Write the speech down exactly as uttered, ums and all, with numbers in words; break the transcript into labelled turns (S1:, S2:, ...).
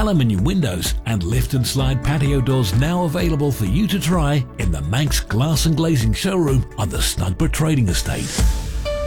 S1: aluminium windows and lift and slide patio doors now available for you to try in the Manx Glass and Glazing showroom on the Snugborough Trading Estate.